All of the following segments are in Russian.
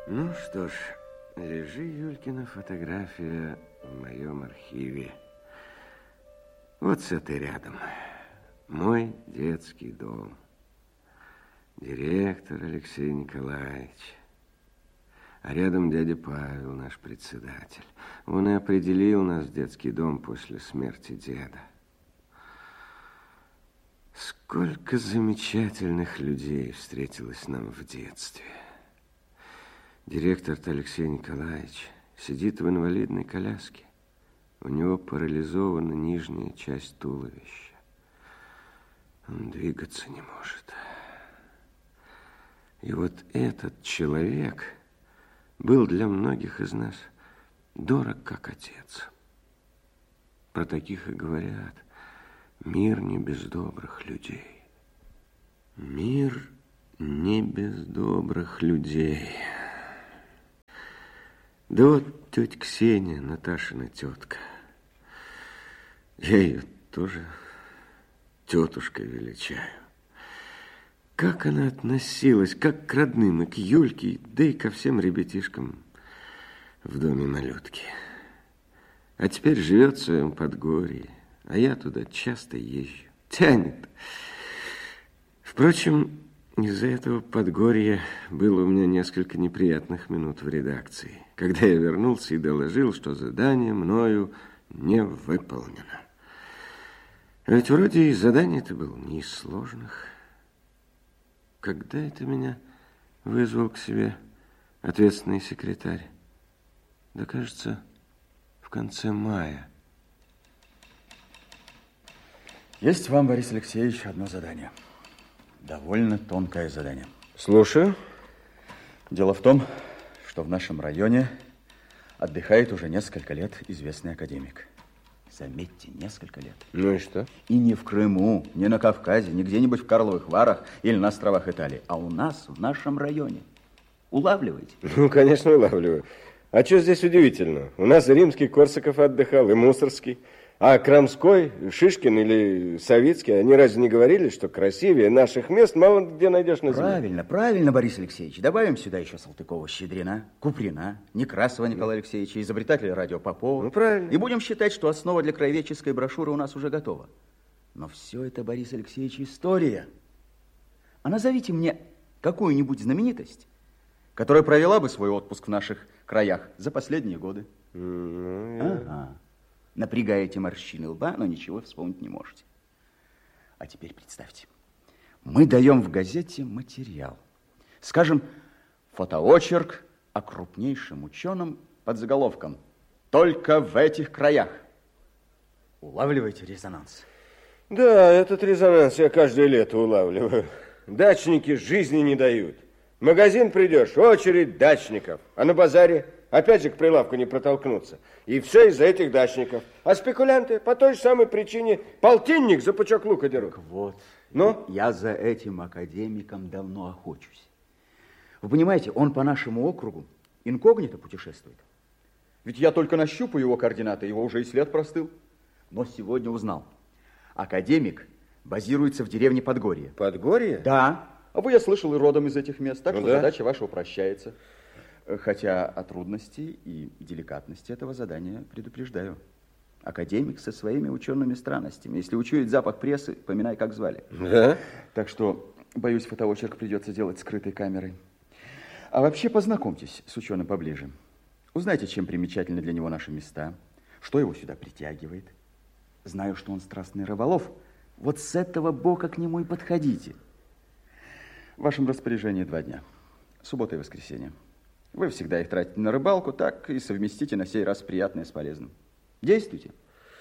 Ну что ж, лежи, Юлькина фотография в моем архиве. Вот с этой рядом. Мой детский дом. Директор Алексей Николаевич. А рядом дядя Павел, наш председатель. Он и определил нас в детский дом после смерти деда. Сколько замечательных людей встретилось нам в детстве. Директор-то Алексей Николаевич сидит в инвалидной коляске. У него парализована нижняя часть туловища. Он двигаться не может. И вот этот человек был для многих из нас дорог как отец. Про таких и говорят: мир не без добрых людей. Мир не без добрых людей. Да вот тетя Ксения, Наташина тетка. Я ее тоже тетушкой величаю. Как она относилась, как к родным, и к Юльке, да и ко всем ребятишкам в доме малютки. А теперь живет в своем Подгорье, а я туда часто езжу. Тянет. Впрочем, из-за этого Подгорья было у меня несколько неприятных минут в редакции, когда я вернулся и доложил, что задание мною не выполнено. А ведь вроде и задание-то было не из сложных. Когда это меня вызвал к себе ответственный секретарь? Да, кажется, в конце мая. Есть вам, Борис Алексеевич, одно задание. Довольно тонкое задание. Слушаю. Дело в том, что в нашем районе отдыхает уже несколько лет известный академик. Заметьте, несколько лет. Ну и что? И не в Крыму, не на Кавказе, не где-нибудь в Карловых Варах или на островах Италии, а у нас, в нашем районе. Улавливаете? Ну, конечно, улавливаю. А что здесь удивительно? У нас Римский, Корсаков отдыхал, и Мусоргский. А Крамской, Шишкин или Савицкий, они разве не говорили, что красивее наших мест мало где найдешь на земле? Правильно, правильно, Борис Алексеевич. Добавим сюда еще Салтыкова-Щедрина, Куприна, Некрасова Николая Алексеевича, изобретателя радио Попова. Ну, правильно. И будем считать, что основа для краеведческой брошюры у нас уже готова. Но все это, Борис Алексеевич, история. А назовите мне какую-нибудь знаменитость, которая провела бы свой отпуск в наших краях за последние годы. Ага. Напрягаете морщины лба, но ничего вспомнить не можете. А теперь представьте, мы даем в газете материал. Скажем, фотоочерк о крупнейшем ученом под заголовком «Только в этих краях». Улавливаете резонанс? Да, этот резонанс я каждое лето улавливаю. Дачники жизни не дают. В магазин придешь, очередь дачников. А на базаре опять же к прилавку не протолкнуться. И все из-за этих дачников. А спекулянты по той же самой причине полтинник за пучок лука дерут. Так вот, ну? Я за этим академиком давно охочусь. Вы понимаете, он по нашему округу инкогнито путешествует. Ведь я только нащупаю его координаты, его уже и след простыл. Но сегодня узнал. Академик базируется в деревне Подгорье. Подгорье? Да. А вы, я слышал, и родом из этих мест, так ну что да. Задача ваша упрощается. Хотя о трудности и деликатности этого задания предупреждаю. Академик со своими учеными странностями. Если учует запах прессы, поминай, как звали. Да? Так что, боюсь, фотоочерк придется делать скрытой камерой. А вообще познакомьтесь с ученым поближе. Узнайте, чем примечательны для него наши места, что его сюда притягивает. Знаю, что он страстный рыболов. Вот с этого бока к нему и подходите. В вашем распоряжении 2 дня. Суббота и воскресенье. Вы всегда их тратите на рыбалку, так и совместите на сей раз приятное с полезным. Действуйте.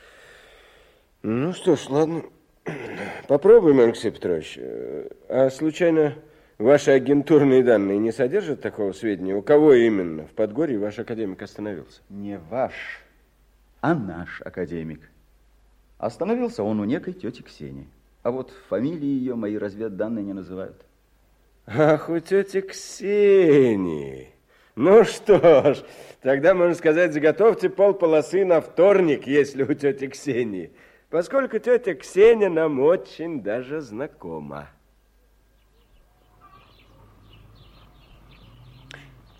Ну что ж, ладно. Попробуем, Алексей Петрович. А случайно ваши агентурные данные не содержат такого сведения? У кого именно в Подгорье ваш академик остановился? Не ваш, а наш академик. Остановился он у некой тети Ксении. А вот фамилии ее мои разведданные не называют. Ах, у тети Ксении. Ну что ж, тогда, можно сказать, заготовьте полполосы на вторник, если у тети Ксении, поскольку тетя Ксения нам очень даже знакома.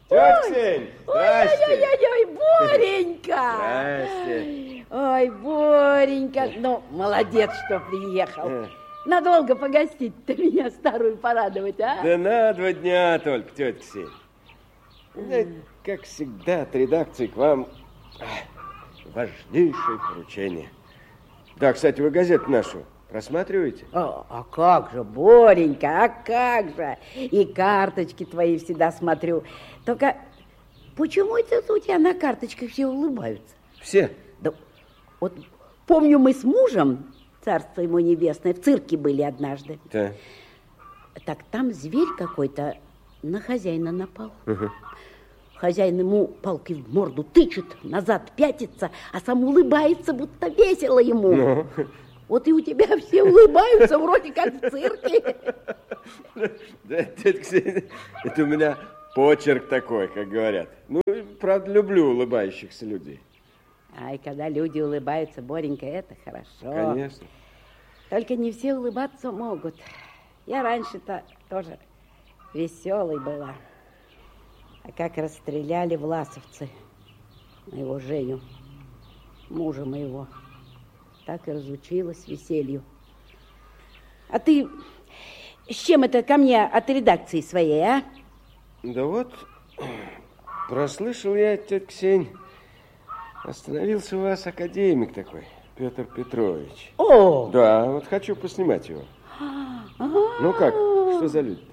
Тетя Ксень, здрасте. Ой-ой-ой, Боренька. Здрасте. Ой, Боренька, ну, молодец, что приехал. Надолго погостить-то меня старую порадовать, а? Да на 2 дня только, тетя Ксень. Знаете, как всегда, от редакции к вам важнейшее поручение. Да, кстати, вы газету нашу просматриваете? А как же, Боренька, а как же? И карточки твои всегда смотрю. Только почему это у тебя на карточках все улыбаются? Все? Да, вот помню, мы с мужем, царство ему небесное, в цирке были однажды. Да. Так там зверь какой-то на хозяина напал. Угу. Хозяин ему палкой в морду тычет, назад пятится, а сам улыбается, будто весело ему. Ну. Вот и у тебя все улыбаются, вроде как в цирке. Да, тетя Ксения, это у меня почерк такой, как говорят. Ну, правда, люблю улыбающихся людей. Ай, когда люди улыбаются, Боренька, это хорошо. Конечно. Только не все улыбаться могут. Я раньше-то тоже веселой была. А как расстреляли власовцы моего Женю, мужа моего, так и разучилась веселью. А ты с чем это ко мне от редакции своей, а? Да вот, прослышал я, тетя Ксень, остановился у вас академик такой, Петр Петрович. О! Да, вот хочу поснимать его. Ну как, что за люди-то?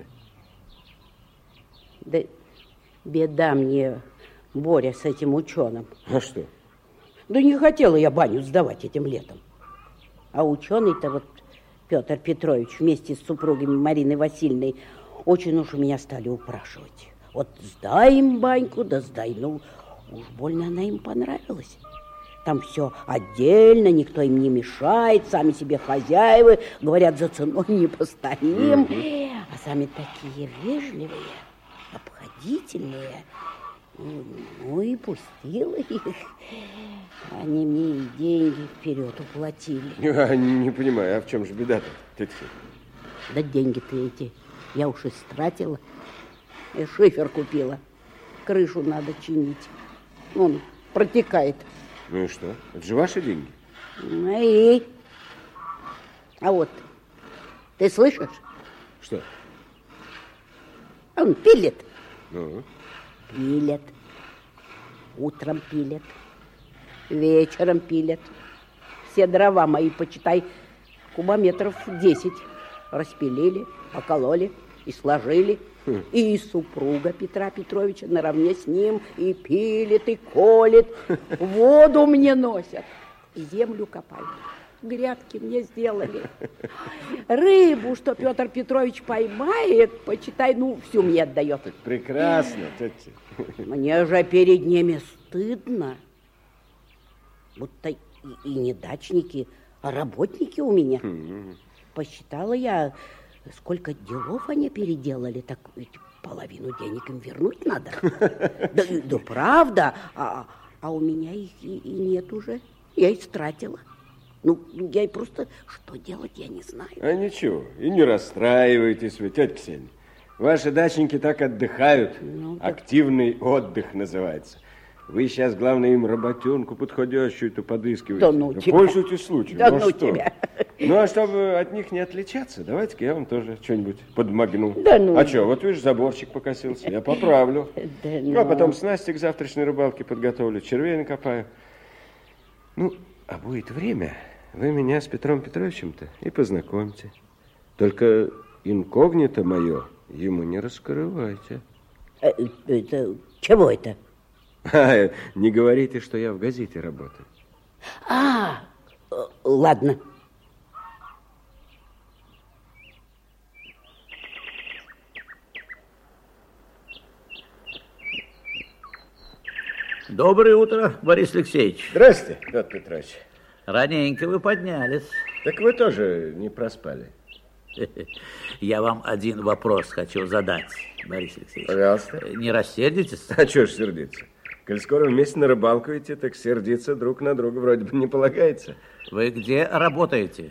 Да беда мне, Боря, с этим ученым. А что? Да не хотела я баню сдавать этим летом. А ученый-то вот Петр Петрович вместе с супругами Мариной Васильевной очень уж у меня стали упрашивать. Вот сдай им баньку, да сдай. Ну, уж больно она им понравилась. Там все отдельно, никто им не мешает, сами себе хозяева, говорят, за ценой не постоим. А сами такие вежливые, обходительные. Ну и пустила их. Они мне и деньги вперед уплатили. Я не понимаю, а в чем же беда-то, тетя Ксения? Да деньги-то эти я уж истратила. Я шифер купила. Крышу надо чинить. Он протекает. Ну и что? Это же ваши деньги? Мои. А вот, ты слышишь? Что? Он пилит. Ну? Пилят. Утром пилят. Вечером пилят. Все дрова мои, почитай, кубометров 10 распилили, окололи и сложили. И супруга Петра Петровича наравне с ним и пилит, и колет. Воду мне носят. Землю копают. Грядки мне сделали. Рыбу, что Петр Петрович поймает, почитай, ну, всю мне отдает. Так прекрасно, тетя. Мне же перед ними стыдно. Будто и не дачники, а работники у меня. Посчитала я, сколько делов они переделали, так ведь половину денег им вернуть надо. Да правда, а у меня их и нет уже. Я истратила. Ну, я и просто, что делать, я не знаю. А ничего, и не расстраивайтесь вы, тетя Ксения. Ваши дачники так отдыхают. Ну, так... Активный отдых называется. Вы сейчас, главное, им работенку подходящую-то подыскиваете. Да ну тебя. Пользуйтесь случаем. Да ну ну что? тебя. Ну, а чтобы от них не отличаться, давайте-ка я вам тоже что-нибудь подмогну. Да ну. А что, вот видишь, заборчик покосился, я поправлю. Да ну. А потом снасти к завтрашней рыбалке подготовлю, червей накопаю. Ну, а будет время, вы меня с Петром Петровичем-то и познакомьте. Только инкогнито мое ему не раскрывайте. Это чего это? Не говорите, что я в газете работаю. Ладно. Доброе утро, Борис Алексеевич. Здрасте, Петр Петрович. Раненько вы поднялись. Так вы тоже не проспали. Я вам один вопрос хочу задать, Борис Алексеевич. Пожалуйста. Не рассердитесь? А чего ж сердиться? Коль скоро вместе на рыбалку идти, так сердиться друг на друга вроде бы не полагается. Вы где работаете?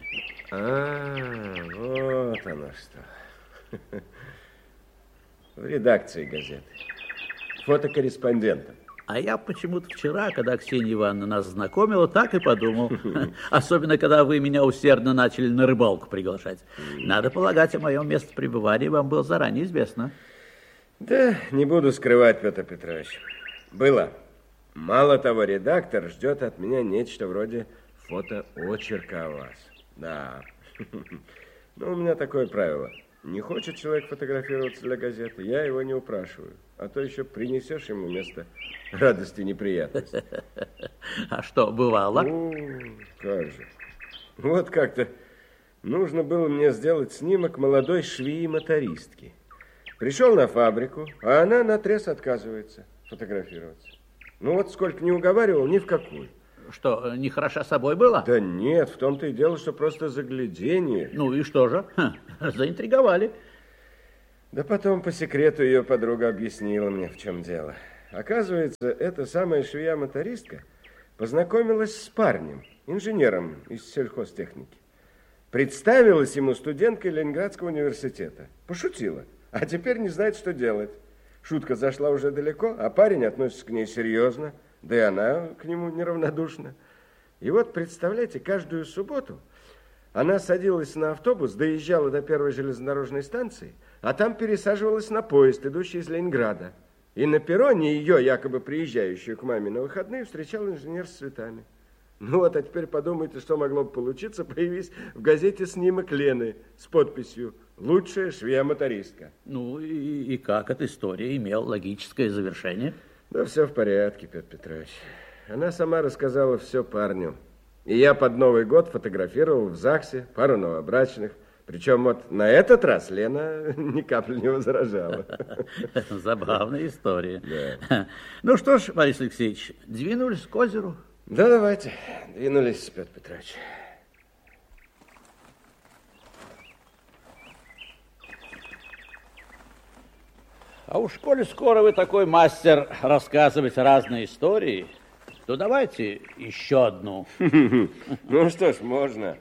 Вот оно что. В редакции газеты. фотокорреспондентом. А я почему-то вчера, когда Ксения Ивановна нас знакомила, так и подумал. Особенно, когда вы меня усердно начали на рыбалку приглашать. Надо полагать, о моем местопребывании вам было заранее известно. Да, не буду скрывать, Петр Петрович. Было. Мало того, редактор ждет от меня нечто вроде фотоочерка о вас. Да. Ну, у меня такое правило. Не хочет человек фотографироваться для газеты, я его не упрашиваю. А то еще принесешь ему вместо радости неприятности. А что, бывало? Ну, как же. Вот как-то нужно было мне сделать снимок молодой швеи-мотористки. Пришел на фабрику, а она наотрез отказывается фотографироваться. Ну вот сколько не уговаривал, ни в какую. Что, не хороша собой была? Да нет, в том-то и дело, что просто загляденье. Ну и что же? Заинтриговали. Да потом по секрету ее подруга объяснила мне, в чем дело. Оказывается, эта самая швея-мотористка познакомилась с парнем, инженером из сельхозтехники. Представилась ему студенткой Ленинградского университета. Пошутила, а теперь не знает, что делать. Шутка зашла уже далеко, а парень относится к ней серьезно, да и она к нему неравнодушна. И вот, представляете, каждую субботу она садилась на автобус, доезжала до первой железнодорожной станции, а там пересаживалась на поезд, идущий из Ленинграда. И на перроне ее, якобы приезжающую к маме на выходные, встречал инженер с цветами. Ну вот, а теперь подумайте, что могло бы получиться, появись в газете снимок Лены с подписью «Лучшая швея-мотористка». Ну и как эта история имела логическое завершение? Да все в порядке, Петр Петрович. Она сама рассказала все парню. И я под Новый год фотографировал в ЗАГСе пару новобрачных. Причем вот на этот раз Лена ни капли не возражала. Забавная история. Да. Ну что ж, Борис Алексеевич, двинулись к озеру. Да, давайте. Двинулись, Петр Петрович. А уж коли скоро вы такой мастер рассказывать разные истории, то давайте еще одну. Ну что ж, можно.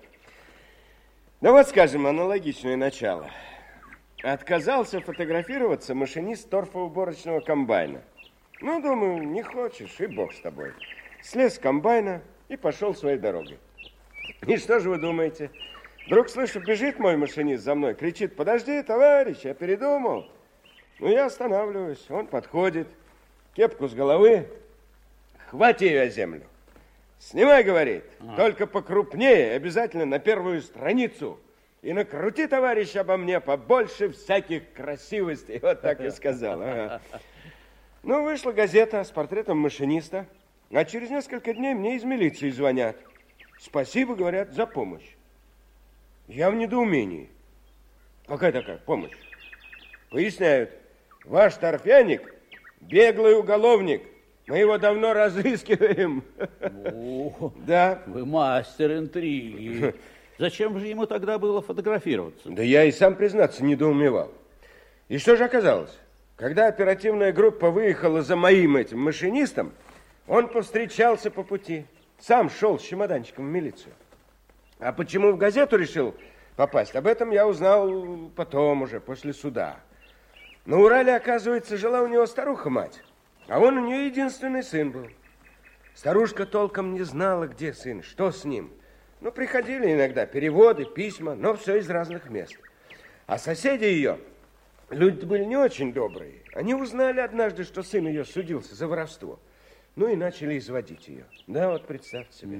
Да вот, скажем, аналогичное начало. Отказался фотографироваться машинист торфоуборочного комбайна. Ну, думаю, не хочешь, и бог с тобой. Слез с комбайна и пошел своей дорогой. И что же вы думаете? Вдруг слышу, бежит мой машинист за мной, кричит: подожди, товарищ, я передумал. Ну, я останавливаюсь, он подходит, кепку с головы, хвати ее о землю. Снимай, говорит, только покрупнее, обязательно на первую страницу. И накрути, товарищ, обо мне побольше всяких красивостей. Вот так и сказал. Ага. Ну, вышла газета с портретом машиниста, а через несколько дней мне из милиции звонят. Спасибо, говорят, за помощь. Я в недоумении. Какая такая помощь? Поясняют. Ваш торфяник беглый уголовник. Мы его давно разыскиваем. О, да. Вы мастер интриги. Зачем же ему тогда было фотографироваться? Да я и сам, признаться, недоумевал. И что же оказалось? Когда оперативная группа выехала за моим этим машинистом, он повстречался по пути. Сам шел с чемоданчиком в милицию. А почему в газету решил попасть? Об этом я узнал потом уже, после суда. На Урале, оказывается, жила у него старуха-мать. А он у нее единственный сын был. Старушка толком не знала, где сын, что с ним. Ну, приходили иногда переводы, письма, но все из разных мест. А соседи ее, люди были не очень добрые. Они узнали однажды, что сын ее судился за воровство. Ну, и начали изводить ее. Да, вот представьте себе.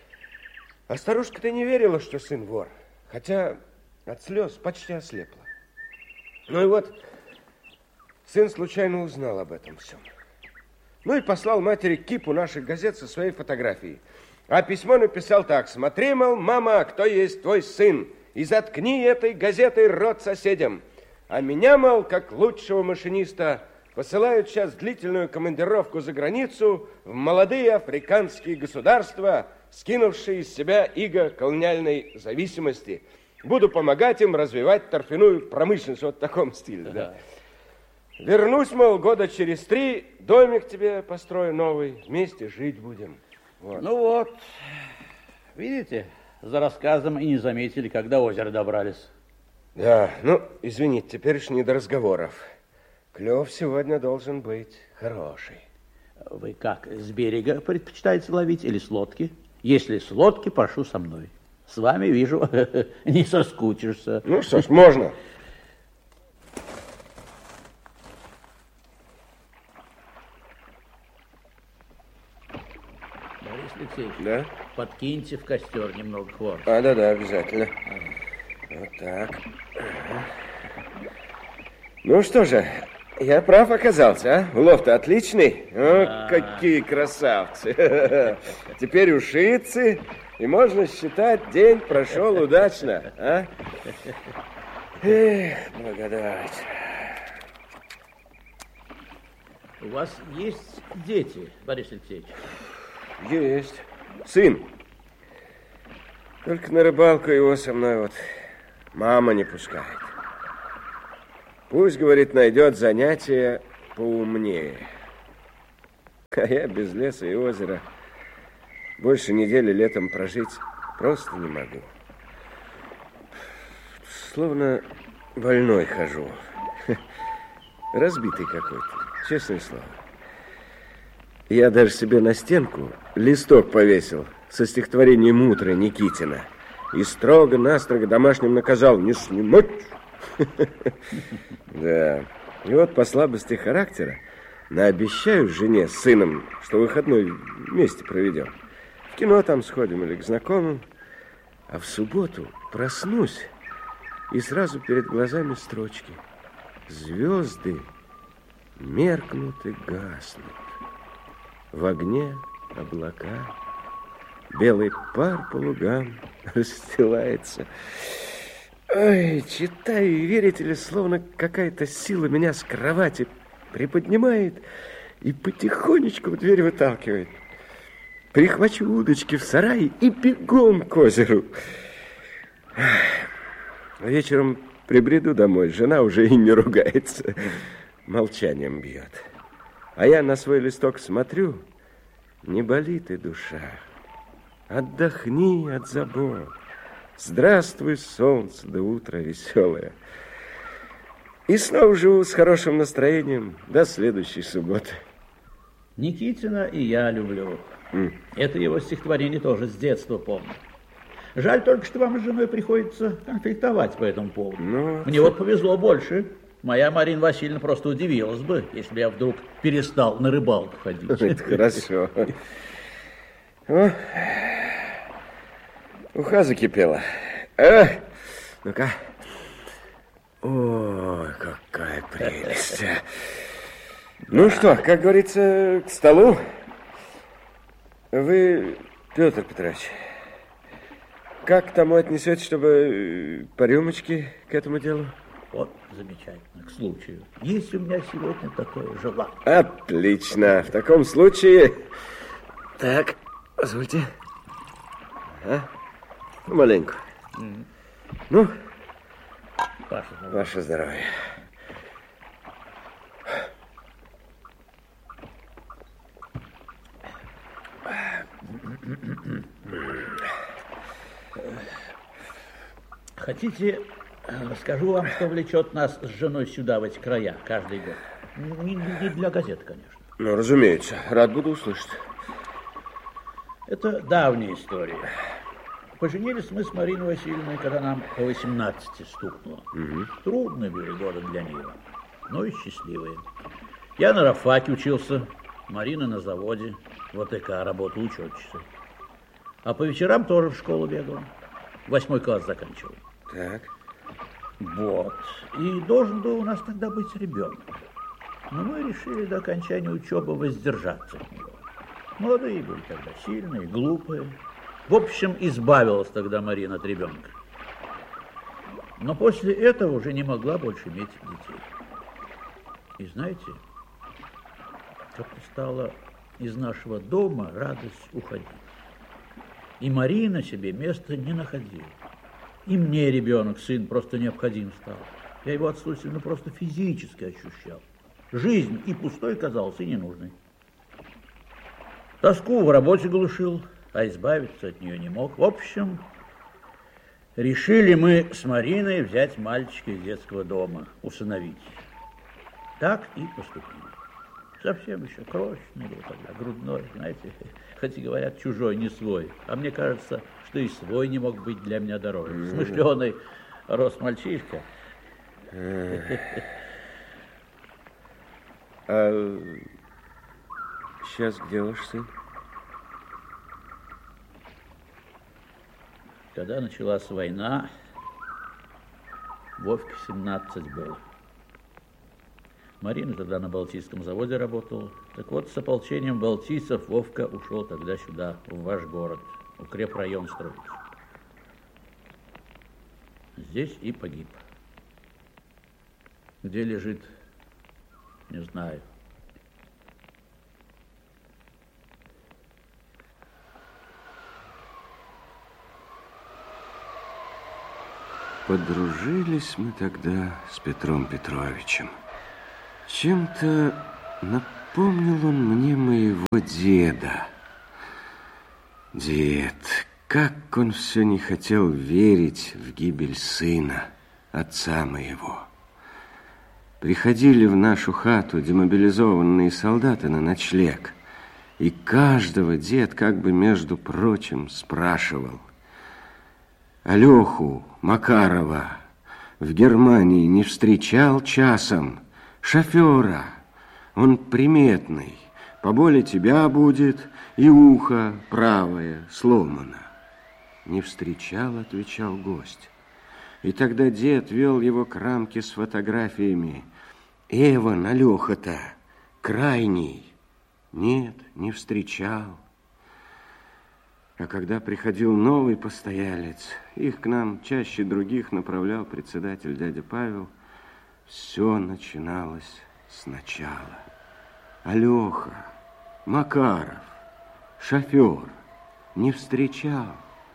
А старушка-то не верила, что сын вор. Хотя от слез почти ослепла. Ну, и вот сын случайно узнал об этом всем. Ну и послал матери кипу наших газет со своей фотографией. А письмо написал так: смотри, мол, мама, кто есть твой сын, и заткни этой газетой рот соседям. А меня, мол, как лучшего машиниста, посылают сейчас в длительную командировку за границу в молодые африканские государства, скинувшие из себя иго колониальной зависимости. Буду помогать им развивать торфяную промышленность. Вот в таком стиле, да. Вернусь, мол, года через 3, домик тебе построю новый, вместе жить будем. Вот. Ну вот, видите, за рассказом и не заметили, когда озеро добрались. Да, ну, извините, теперь уж не до разговоров. Клев сегодня должен быть хороший. Вы как, с берега предпочитаете ловить или с лодки? Если с лодки, прошу со мной. С вами, вижу, не соскучишься. Ну что ж, можно. Борис Алексеевич, Да? подкиньте в костер немного хвороста. Да, обязательно. Вот так. Ага. Ну что же, я прав оказался, а? Улов-то отличный. О, какие красавцы. Теперь ушицы, и можно считать, день прошел удачно, а? Эх, благодать. У вас есть дети, Борис Алексеевич? Есть. Сын. Только на рыбалку его со мной вот мама не пускает. Пусть, говорит, найдет занятие поумнее. А я без леса и озера больше недели летом прожить просто не могу. Словно больной хожу. Разбитый какой-то, честное слово. Я даже себе на стенку листок повесил со стихотворением «Утро» Никитина. И строго-настрого домашним наказал не снимать. Да. И вот по слабости характера наобещаю жене с сыном, что выходной вместе проведем. В кино там сходим или к знакомым. А в субботу проснусь, и сразу перед глазами строчки. Звезды меркнут и гаснут. В огне облака, белый пар по лугам расстилается. Ой, читаю, и верите ли, словно какая-то сила меня с кровати приподнимает и потихонечку в дверь выталкивает. Прихвачу удочки в сарае и бегом к озеру. Вечером прибреду домой, жена уже и не ругается, молчанием бьет. А я на свой листок смотрю, не болит и душа. Отдохни от забот. Здравствуй, солнце, до утра веселое. И снова живу с хорошим настроением до следующей субботы. Никитина и я люблю. Это его стихотворение тоже с детства помню. Жаль только, что вам с женой приходится конфликтовать по этому поводу. Мне вот повезло больше. Моя Марина Васильевна просто удивилась бы, если бы я вдруг перестал на рыбалку ходить. Это хорошо. О, уха закипела. Ну-ка. Ой, какая прелесть. Ну что, как говорится, к столу. Вы, Петр Петрович, как к тому отнесетесь, чтобы по рюмочке к этому делу? Вот, замечательно, к случаю. Есть у меня сегодня такое желание. Отлично. В таком случае... Так, позвольте. Маленько. Ну, ваше здоровье. Хотите, расскажу вам, что влечет нас с женой сюда, в эти края, каждый год? Не для газет, конечно. Ну, разумеется, рад буду услышать. Это давняя история. Поженились мы с Мариной Васильевной, когда нам по 18 стукнуло. Трудные были годы для нее, но и счастливые. Я на рабфаке учился, Марина на заводе, в ОТК работала учетчицей. А по вечерам тоже в школу бегала. 8 класс заканчивал. Так. Вот. И должен был у нас тогда быть ребенок. Но мы решили до окончания учебы воздержаться от него. Молодые были тогда, сильные, глупые. В общем, избавилась тогда Марина от ребенка. Но после этого уже не могла больше иметь детей. И знаете, как-то стала из нашего дома радость уходить. И Марина себе места не находила. И мне ребенок, сын, просто необходим стал. Я его отсутствие просто физически ощущал. Жизнь и пустой казалась, и ненужной. Тоску в работе глушил, а избавиться от нее не мог. В общем, решили мы с Мариной взять мальчика из детского дома, усыновить. Так и поступил. Совсем еще крошечный был тогда, грудной, знаете, хоть и говорят, чужой, не свой. А мне кажется, что и свой не мог быть для меня дороже. Смышленый рос мальчишка. А сейчас где ваш сын? Когда началась война, Вовке 17 было. Марина тогда на Балтийском заводе работала. Так вот, с ополчением балтийцев Вовка ушел тогда сюда, в ваш город, укрепрайон строить. Здесь и погиб. Где лежит, не знаю. Подружились мы тогда с Петром Петровичем. Чем-то напомнил он мне моего деда. Дед, как он все не хотел верить в гибель сына, отца моего. Приходили в нашу хату демобилизованные солдаты на ночлег, и каждого дед как бы, между прочим, спрашивал: Алеху Макарова в Германии не встречал часом? Шофера, он приметный, поболе тебя будет, и ухо правое сломано. Не встречал, отвечал гость. И тогда дед вел его к рамке с фотографиями. Эван, Алеха-то, крайний. Нет, не встречал. А когда приходил новый постоялец, их к нам чаще других направлял председатель дядя Павел, все начиналось сначала. Алеха, Макаров, шофер, не встречал.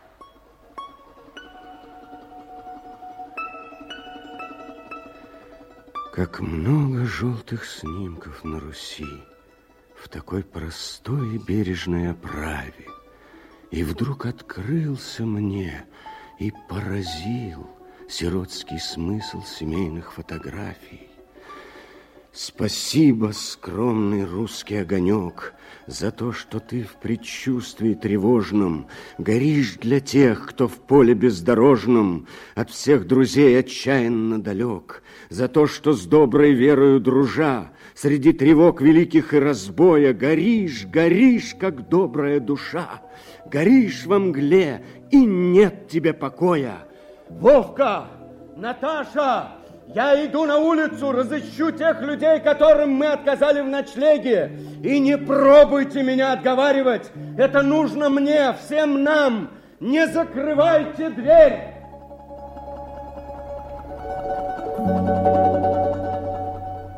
Как много желтых снимков на Руси в такой простой и бережной оправе. И вдруг открылся мне и поразил сиротский смысл семейных фотографий. Спасибо, скромный русский огонек, за то, что ты в предчувствии тревожном горишь для тех, кто в поле бездорожном от всех друзей отчаянно далек, за то, что с доброй верою дружа среди тревог великих и разбоя горишь, горишь, как добрая душа, горишь во мгле, и нет тебе покоя. Вовка, Наташа, я иду на улицу, разыщу тех людей, которым мы отказали в ночлеге. И не пробуйте меня отговаривать. Это нужно мне, всем нам. Не закрывайте дверь.